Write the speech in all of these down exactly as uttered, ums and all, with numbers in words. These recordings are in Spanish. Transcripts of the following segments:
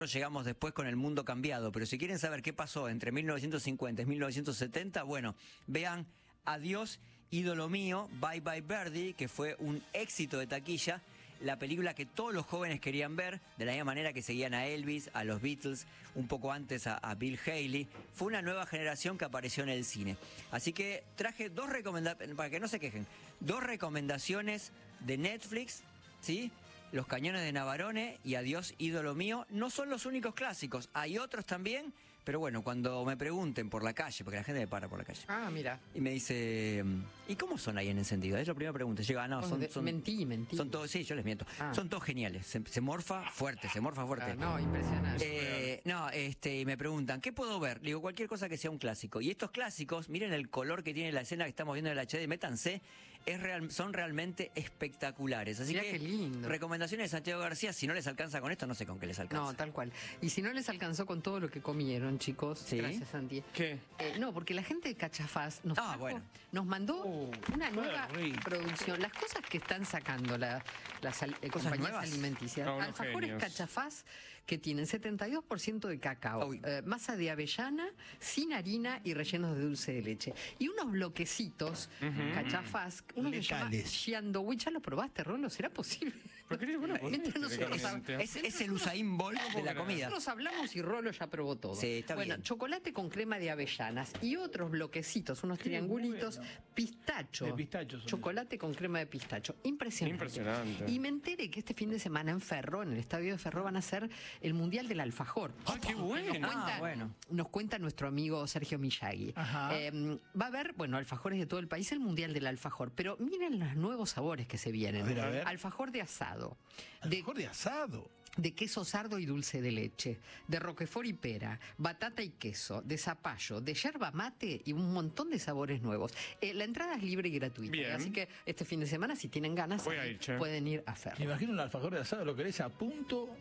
Llegamos después con el mundo cambiado, pero si quieren saber qué pasó entre mil novecientos cincuenta y mil novecientos setenta, bueno, vean Adiós, ídolo mío, Bye Bye Birdie, que fue un éxito de taquilla, la película que todos los jóvenes querían ver, de la misma manera que seguían a Elvis, a los Beatles, un poco antes a, a Bill Haley. Fue una nueva generación que apareció en el cine. Así que traje dos recomendaciones, para que no se quejen, dos recomendaciones de Netflix, ¿sí? Los Cañones de Navarone y Adiós, ídolo mío, no son los únicos clásicos, hay otros también, pero bueno, cuando me pregunten por la calle, porque la gente me para por la calle. Ah, mira. Y me dice, ¿y cómo son ahí en Encendido? Es la primera pregunta. Llega, no, son, son... Mentí, mentí. Son todos, sí, yo les miento. Ah. Son todos geniales, se, se morfa fuerte, se morfa fuerte. Ah, no, impresionante. Eh, no, este, y me preguntan, ¿qué puedo ver? Digo, cualquier cosa que sea un clásico. Y estos clásicos, miren el color que tiene la escena que estamos viendo en el H D, métanse, es real, son realmente espectaculares. Así Mirá que, qué lindo. Recomendaciones de Santiago García, si no les alcanza con esto, no sé con qué les alcanza. No, tal cual. Y si no les alcanzó con todo lo que comieron, chicos, ¿sí? Gracias, Santi. ¿Qué? Eh, no, porque la gente de Cachafaz nos, ah, trajo, bueno. nos mandó uh, una nueva rico. producción. Las cosas que están sacando la, las al, eh, compañías nuevas? alimenticias. No, Alfajores genios. Cachafaz que tienen setenta y dos por ciento de cacao, eh, masa de avellana, sin harina y rellenos de dulce de leche. Y unos bloquecitos, uh-huh. Cachafaz, uno que se llama Xiandowich. ¿Ya lo probaste, Rolo? ¿Será posible? Porque bueno, Mientras nosotros es, es el Usain Bolt de la comida. Nosotros hablamos y Rolo ya probó todo. Sí, está bueno, bien. Chocolate con crema de avellanas y otros bloquecitos, unos Qué triangulitos, bueno. pistacho. De pistacho son chocolate con crema de pistacho. Impresionante. Impresionante. Y me enteré que este fin de semana en Ferro, en el estadio de Ferro, van a hacer el Mundial del Alfajor. ¡Ah, qué bueno! Nos cuenta, Ah, bueno. nos cuenta nuestro amigo Sergio Miyagi. Eh, va a haber, bueno, alfajores de todo el país, el Mundial del Alfajor. Pero miren los nuevos sabores que se vienen. A ver, a ver. Alfajor de asado. Alfajor de, de asado. De queso sardo y dulce de leche, de roquefort y pera, batata y queso, de zapallo, de yerba mate y un montón de sabores nuevos. Eh, la entrada es libre y gratuita. Bien. Así que este fin de semana, si tienen ganas, Voy a ir, che. pueden ir a Ferro. Me imagino un alfajor de asado, lo querés a punto.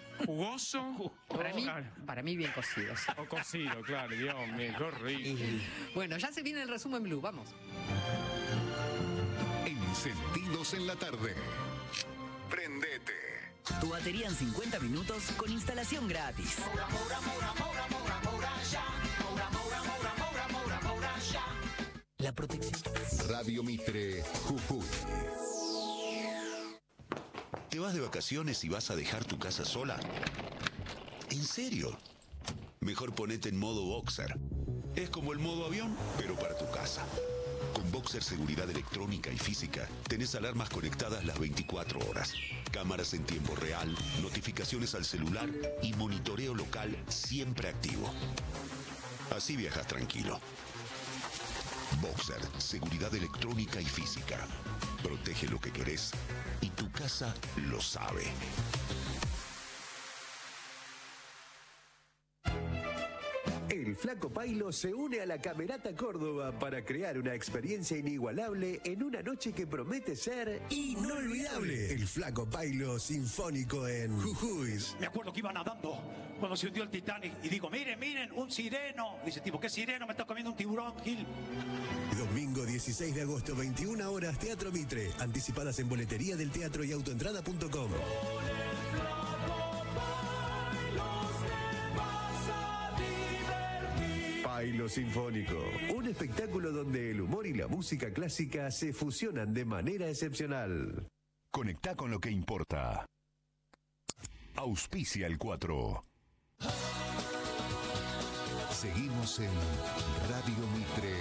Jugoso. Para mí, Claro. para mí bien cocidos. O cocido, claro, Dios mío, qué rico. Bueno, ya se viene el resumen Blue, vamos. Encendidos en la tarde. Prendete. Tu batería en cincuenta minutos con instalación gratis. La protección. Radio Mitre, Jujuy. ¿Te vas de vacaciones y vas a dejar tu casa sola? ¿En serio? Mejor ponete en modo Boxer. Es como el modo avión, pero para tu casa. Con Boxer Seguridad Electrónica y Física, tenés alarmas conectadas las veinticuatro horas, cámaras en tiempo real, notificaciones al celular y monitoreo local siempre activo. Así viajas tranquilo. Boxer Seguridad Electrónica y Física. Protege lo que querés y tu casa lo sabe. El Flaco Pailo se une a la Camerata Córdoba para crear una experiencia inigualable en una noche que promete ser inolvidable. El Flaco Pailo sinfónico en Jujuy. Me acuerdo que iba nadando cuando se hundió el Titanic y digo, miren, miren, un sireno. Dice tipo, ¿qué sireno? Me está comiendo un tiburón, Gil. Domingo dieciséis de agosto, veintiuna horas, Teatro Mitre. Anticipadas en boletería del teatro y autoentrada punto com. Pailo Sinfónico, un espectáculo donde el humor y la música clásica se fusionan de manera excepcional. Conectá con lo que importa. Auspicia el cuatro. Seguimos en Radio Mitre.